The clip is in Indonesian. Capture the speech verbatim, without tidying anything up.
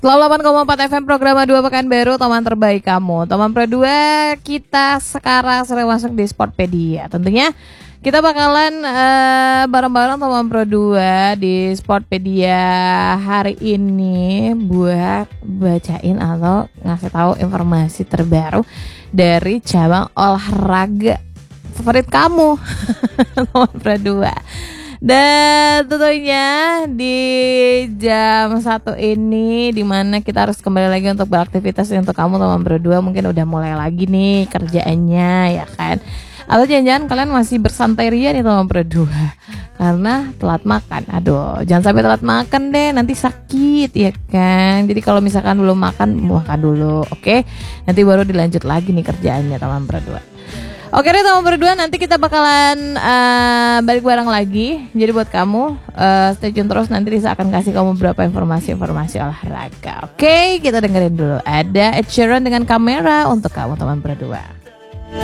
delapan koma empat F M program dua Pekanbaru, teman terbaik kamu. Teman Pro dua, kita sekarang sering masuk di Sportpedia. Tentunya kita bakalan uh, bareng-bareng teman Pro dua di Sportpedia hari ini buat bacain atau ngasih tahu informasi terbaru dari cabang olahraga favorit kamu, teman Pro dua. Dan tentunya di jam satu ini dimana kita harus kembali lagi untuk beraktivitas untuk kamu teman Pro dua, mungkin udah mulai lagi nih kerjaannya ya kan. Atau jangan-jangan kalian masih bersantai ria nih teman Pro dua karena telat makan. Aduh, jangan sampai telat makan deh, nanti sakit ya kan. Jadi kalau misalkan belum makan, makan dulu, oke? Nanti baru dilanjut lagi nih kerjaannya teman Pro dua. Oke deh teman berdua, nanti kita bakalan uh, balik bareng lagi. Jadi buat kamu uh, stay tune terus, nanti Risa akan kasih kamu beberapa informasi-informasi olahraga. Oke, kita dengerin dulu. Ada Ed Sheeran dengan Kamera untuk kamu teman berdua.